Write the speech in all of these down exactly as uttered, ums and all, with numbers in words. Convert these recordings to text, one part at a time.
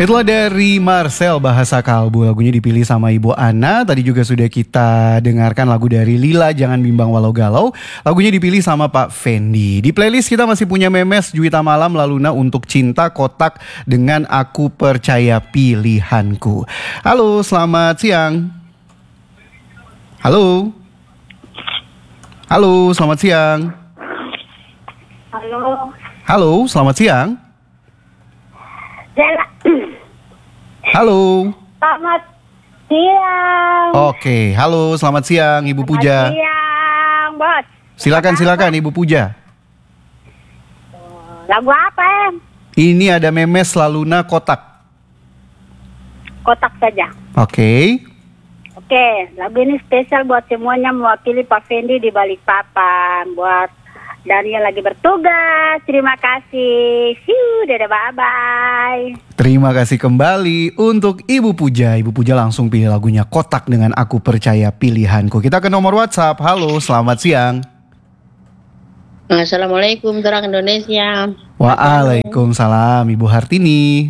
Itulah dari Marcel Bahasa Kalbu. Lagunya dipilih sama Ibu Ana. Tadi juga sudah kita dengarkan lagu dari Lila, Jangan Bimbang Walau Galau. Lagunya dipilih sama Pak Fendi. Di playlist kita masih punya Memes, Juwita Malam, Laluna Untuk Cinta, Kotak dengan Aku Percaya Pilihanku. Halo, selamat siang. Halo. Halo, selamat siang. Halo. Halo, selamat siang. Jela. Halo. Selamat siang. Oke, halo, selamat siang Ibu Puja. Selamat siang, Bos. Silakan, silakan Ibu Puja. Lagu apa, Em? Ini ada Memes, Laluna, Kotak. Kotak saja. Oke. Oke, lagu ini spesial buat semuanya, mewakili Pak Fendi di Balikpapan. Buat dari yang lagi bertugas, terima kasih. Siu, dadah, bye-bye. Terima kasih kembali untuk Ibu Puja. Ibu Puja langsung pilih lagunya Kotak dengan Aku Percaya Pilihanku. Kita ke nomor WhatsApp. Halo, selamat siang. Assalamualaikum, terang Indonesia. Waalaikumsalam, Ibu Hartini.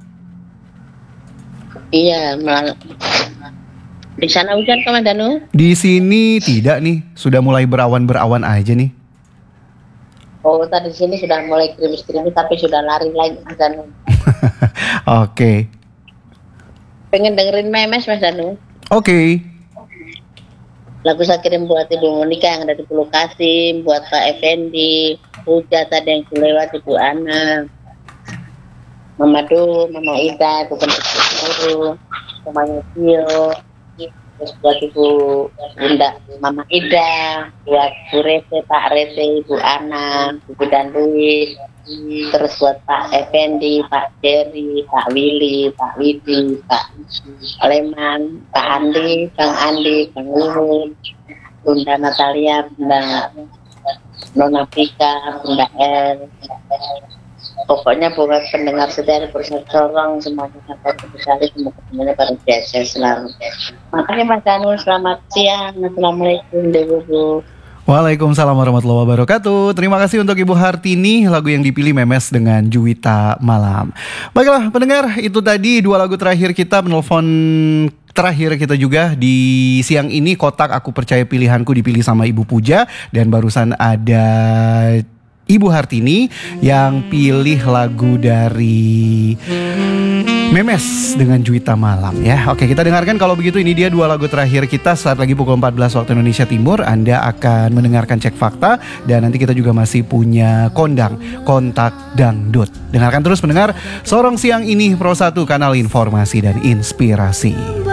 Iya, mal- di sana hujan Mas Danu? Di sini tidak nih, sudah mulai berawan-berawan aja nih. Oh, tadi di sini sudah mulai krimis-krimis tapi sudah lari lagi Mas Danu. Oke. Pengen dengerin Memes Mas Danu? Oke. Lagu saya kirim buat Ibu Monika yang ada di Pulau Kasim, buat Pak Effendi, Puja tadi yang lewat Ibu Ana, Mama Do, Mama Ida, Ibu Pentuk, semuanya Tio, terus buat Ibu Bunda Mama Ida, buat Bu Rete, Pak Rete, Ibu Ana, Ibu Dan Luis, terus buat Pak Effendi, Pak Jerry, Pak Willy, Pak Widi, Pak Leman, Pak Andi, Bang Andi, Bang Luhut, Bunda Natalia, Bunda Nona Pika, Bunda El. Pokoknya buat pendengar setia bersama Sorong semuanya sampai berkali semoga semuanya pada biasa selalu. Makanya Mas Danu, selamat siang. Assalamualaikum Dewu. Waalaikumsalam warahmatullahi wabarakatuh. Terima kasih untuk Ibu Hartini. Lagu yang dipilih Memes dengan Juwita Malam. Baiklah pendengar, itu tadi dua lagu terakhir kita. Menelpon terakhir kita juga di siang ini, Kotak Aku Percaya Pilihanku dipilih sama Ibu Puja. Dan barusan ada Ibu Hartini yang pilih lagu dari Memes dengan Juwita Malam ya. Oke, kita dengarkan kalau begitu. Ini dia dua lagu terakhir kita. Saat lagi pukul empat belas waktu Indonesia Timur, Anda akan mendengarkan Cek Fakta. Dan nanti kita juga masih punya Kondang, Kontak Dangdut. Dengarkan terus pendengar. Sorong siang ini Pro satu, kanal informasi dan inspirasi.